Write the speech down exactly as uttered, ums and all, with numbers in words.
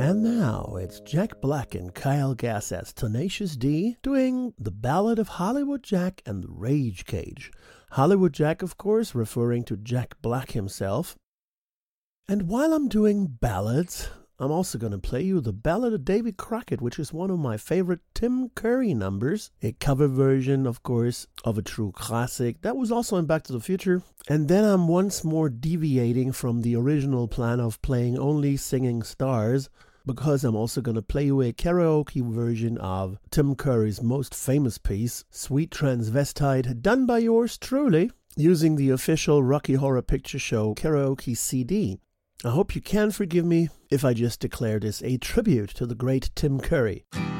And now it's Jack Black and Kyle Gass as Tenacious D doing The Ballad of Hollywood Jack and the Rage Cage. Hollywood Jack, of course, referring to Jack Black himself. And while I'm doing ballads, I'm also going to play you the Ballad of Davy Crockett, which is one of my favorite Tim Curry numbers. A cover version, of course, of a true classic. That was also in Back to the Future. And then I'm once more deviating from the original plan of playing only singing stars, because I'm also going to play you a karaoke version of Tim Curry's most famous piece, Sweet Transvestite, done by yours truly, using the official Rocky Horror Picture Show karaoke C D. I hope you can forgive me if I just declare this a tribute to the great Tim Curry.